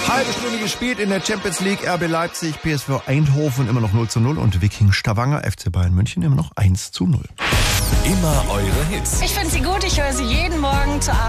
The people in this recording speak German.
Halbe Stunde gespielt in der Champions League. RB Leipzig, PSV Eindhoven immer noch 0:0 und Wiking Stavanger, FC Bayern München immer noch 1:0. Immer eure Hits. Ich finde sie gut, ich höre sie jeden Morgen zur Arbeit.